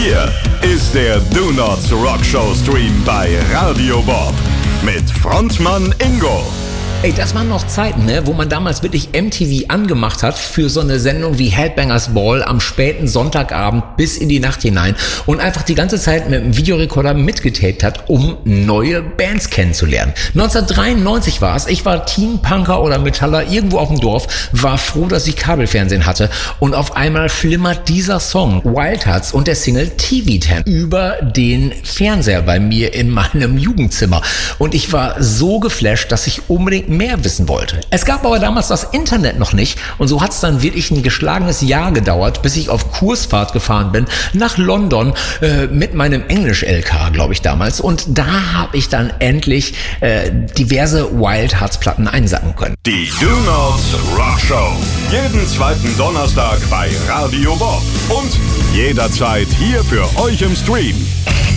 Hier ist der Do Nots Rock Show Stream bei Radio Bob mit Frontmann Ingo. Ey, das waren noch Zeiten, ne, wo man damals wirklich MTV angemacht hat für so eine Sendung wie Headbangers Ball am späten Sonntagabend bis in die Nacht hinein und einfach die ganze Zeit mit dem Videorekorder mitgetaped hat, um neue Bands kennenzulernen. 1993 war es. Ich war Teen Punker oder Metaller irgendwo auf dem Dorf, war froh, dass ich Kabelfernsehen hatte und auf einmal flimmert dieser Song Wild Hearts und der Single TV10 über den Fernseher bei mir in meinem Jugendzimmer und ich war so geflasht, dass ich unbedingt mehr wissen wollte. Es gab aber damals das Internet noch nicht und so hat es dann wirklich ein geschlagenes Jahr gedauert, bis ich auf Kursfahrt gefahren bin nach London mit meinem Englisch-LK, glaube ich damals, und da habe ich dann endlich diverse Wild Hearts Platten einsacken können. Die Do Nots Rock Show. Jeden zweiten Donnerstag bei Radio Bob und jederzeit hier für euch im Stream.